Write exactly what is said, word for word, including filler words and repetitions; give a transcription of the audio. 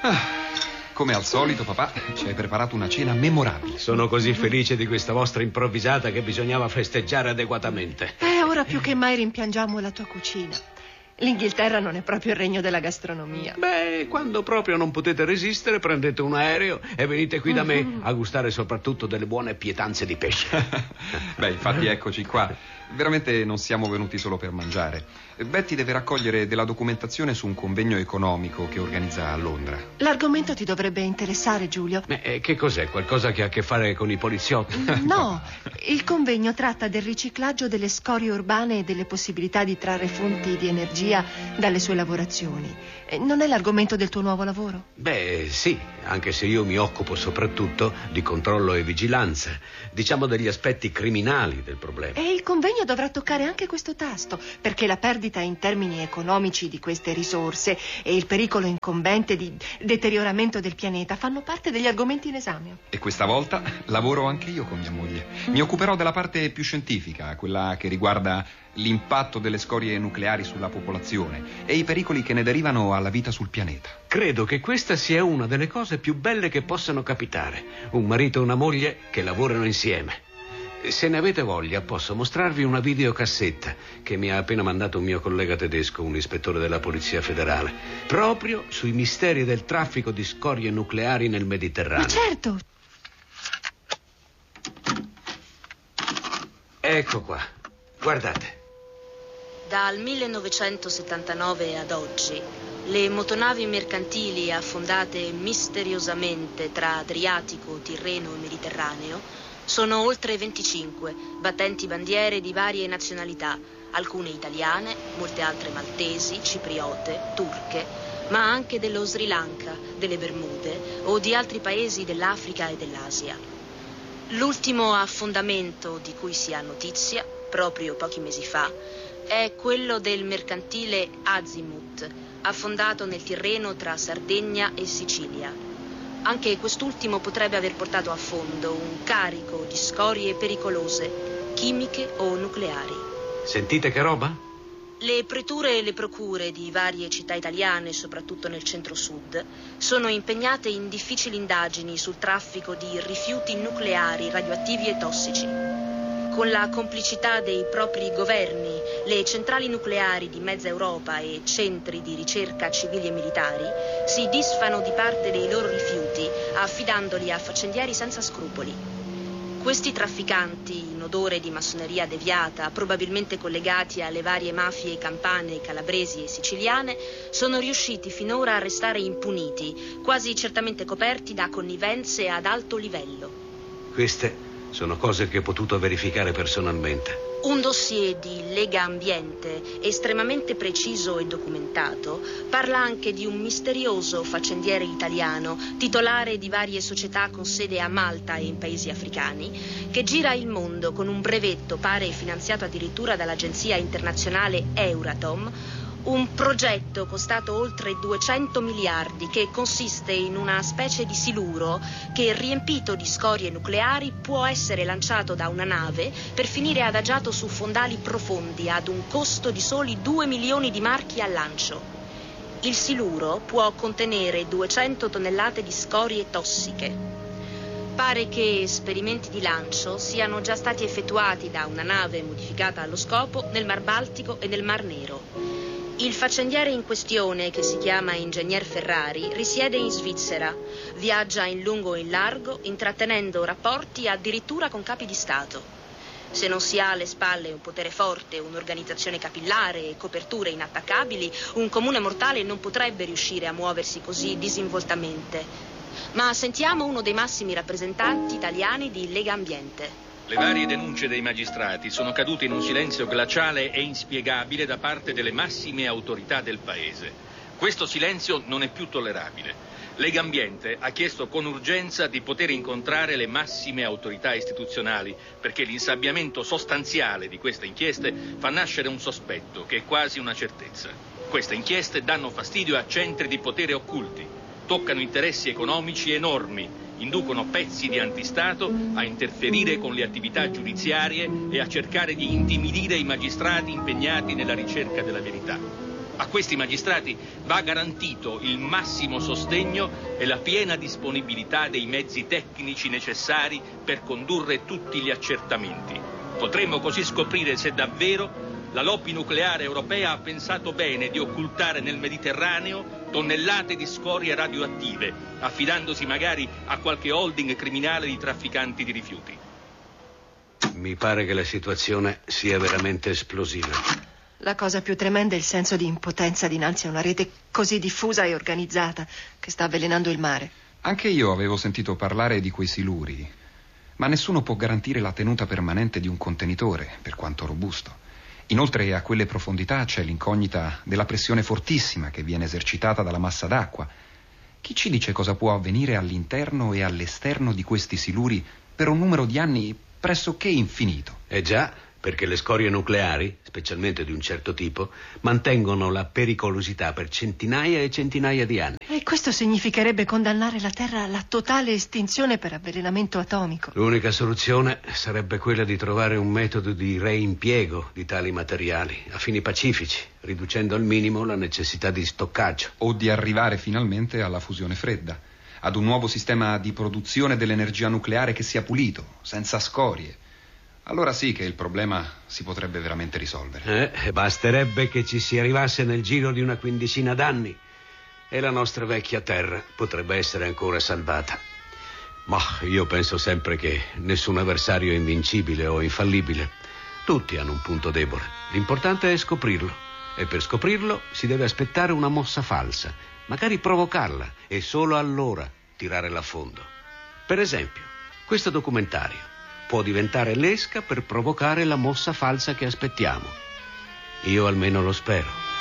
Ah. Come al solito, papà, ci hai preparato una cena memorabile. Sono così felice di questa vostra improvvisata che bisognava festeggiare adeguatamente. Eh, ora più che mai rimpiangiamo la tua cucina. L'Inghilterra non è proprio il regno della gastronomia. Beh, quando proprio non potete resistere, prendete un aereo e venite qui da me a gustare soprattutto delle buone pietanze di pesce. Beh, infatti eccoci qua. Veramente non siamo venuti solo per mangiare. Betty deve raccogliere della documentazione su un convegno economico che organizza a Londra. L'argomento ti dovrebbe interessare, Giulio. Beh, eh, che cos'è? Qualcosa che ha a che fare con i poliziotti? No, il convegno tratta del riciclaggio delle scorie urbane e delle possibilità di trarre fonti di energia dalle sue lavorazioni. Eh, Non è l'argomento del tuo nuovo lavoro? Beh, sì, anche se io mi occupo soprattutto di controllo e vigilanza, diciamo degli aspetti criminali del problema. E il convegno dovrà toccare anche questo tasto, perché la perdita in termini economici di queste risorse e il pericolo incombente di deterioramento del pianeta fanno parte degli argomenti in esame. E questa volta lavoro anche io con mia moglie. Mi occuperò della parte più scientifica, quella che riguarda l'impatto delle scorie nucleari sulla popolazione e i pericoli che ne derivano alla vita sul pianeta. Credo che questa sia una delle cose più belle che possano capitare. Un marito e una moglie che lavorano insieme. Se ne avete voglia, posso mostrarvi una videocassetta che mi ha appena mandato un mio collega tedesco, un ispettore della Polizia Federale, proprio sui misteri del traffico di scorie nucleari nel Mediterraneo. Ma certo! Ecco qua, guardate. Dal millenovecentosettantanove ad oggi, le motonavi mercantili affondate misteriosamente tra Adriatico, Tirreno e Mediterraneo sono oltre venticinque, battenti bandiere di varie nazionalità, alcune italiane, molte altre maltesi, cipriote, turche, ma anche dello Sri Lanka, delle Bermude o di altri paesi dell'Africa e dell'Asia. L'ultimo affondamento di cui si ha notizia, proprio pochi mesi fa, è quello del mercantile Azimut, affondato nel Tirreno tra Sardegna e Sicilia. Anche quest'ultimo potrebbe aver portato a fondo un carico di scorie pericolose, chimiche o nucleari. Sentite che roba? Le preture e le procure di varie città italiane, soprattutto nel centro-sud, sono impegnate in difficili indagini sul traffico di rifiuti nucleari radioattivi e tossici. Con la complicità dei propri governi, le centrali nucleari di mezza Europa e centri di ricerca civili e militari si disfano di parte dei loro rifiuti, affidandoli a faccendieri senza scrupoli. Questi trafficanti, in odore di massoneria deviata, probabilmente collegati alle varie mafie campane, calabresi e siciliane, sono riusciti finora a restare impuniti, quasi certamente coperti da connivenze ad alto livello. Queste sono cose che ho potuto verificare personalmente. Un dossier di Lega Ambiente, estremamente preciso e documentato, parla anche di un misterioso faccendiere italiano, titolare di varie società con sede a Malta e in paesi africani, che gira il mondo con un brevetto, pare finanziato addirittura dall'agenzia internazionale Euratom, un progetto costato oltre duecento miliardi che consiste in una specie di siluro che, riempito di scorie nucleari, può essere lanciato da una nave per finire adagiato su fondali profondi ad un costo di soli due milioni di marchi al lancio. Il siluro può contenere duecento tonnellate di scorie tossiche. Pare che esperimenti di lancio siano già stati effettuati da una nave modificata allo scopo nel Mar Baltico e nel Mar Nero. Il faccendiere in questione, che si chiama Ingegner Ferrari, risiede in Svizzera. Viaggia in lungo e in largo, intrattenendo rapporti addirittura con capi di Stato. Se non si ha alle spalle un potere forte, un'organizzazione capillare e coperture inattaccabili, un comune mortale non potrebbe riuscire a muoversi così disinvoltamente. Ma sentiamo uno dei massimi rappresentanti italiani di Lega Ambiente. Le varie denunce dei magistrati sono cadute in un silenzio glaciale e inspiegabile da parte delle massime autorità del paese. Questo silenzio non è più tollerabile. Lega Ambiente ha chiesto con urgenza di poter incontrare le massime autorità istituzionali perché l'insabbiamento sostanziale di queste inchieste fa nascere un sospetto che è quasi una certezza. Queste inchieste danno fastidio a centri di potere occulti, toccano interessi economici enormi, inducono pezzi di antistato a interferire con le attività giudiziarie e a cercare di intimidire i magistrati impegnati nella ricerca della verità. A questi magistrati va garantito il massimo sostegno e la piena disponibilità dei mezzi tecnici necessari per condurre tutti gli accertamenti. Potremmo così scoprire se davvero la lobby nucleare europea ha pensato bene di occultare nel Mediterraneo tonnellate di scorie radioattive, affidandosi magari a qualche holding criminale di trafficanti di rifiuti. Mi pare che la situazione sia veramente esplosiva. La cosa più tremenda è il senso di impotenza dinanzi a una rete così diffusa e organizzata che sta avvelenando il mare. Anche io avevo sentito parlare di quei siluri, ma nessuno può garantire la tenuta permanente di un contenitore, per quanto robusto. Inoltre a quelle profondità c'è l'incognita della pressione fortissima che viene esercitata dalla massa d'acqua. Chi ci dice cosa può avvenire all'interno e all'esterno di questi siluri per un numero di anni pressoché infinito? Eh già, perché le scorie nucleari, specialmente di un certo tipo, mantengono la pericolosità per centinaia e centinaia di anni. E questo significherebbe condannare la Terra alla totale estinzione per avvelenamento atomico. L'unica soluzione sarebbe quella di trovare un metodo di reimpiego di tali materiali a fini pacifici, riducendo al minimo la necessità di stoccaggio. O di arrivare finalmente alla fusione fredda, ad un nuovo sistema di produzione dell'energia nucleare che sia pulito, senza scorie. Allora sì che il problema si potrebbe veramente risolvere. Eh, basterebbe che ci si arrivasse nel giro di una quindicina d'anni e la nostra vecchia terra potrebbe essere ancora salvata. Ma io penso sempre che nessun avversario è invincibile o infallibile. Tutti hanno un punto debole. L'importante è scoprirlo. E per scoprirlo si deve aspettare una mossa falsa, magari provocarla e solo allora tirarla a fondo. Per esempio, questo documentario può diventare l'esca per provocare la mossa falsa che aspettiamo. Io almeno lo spero.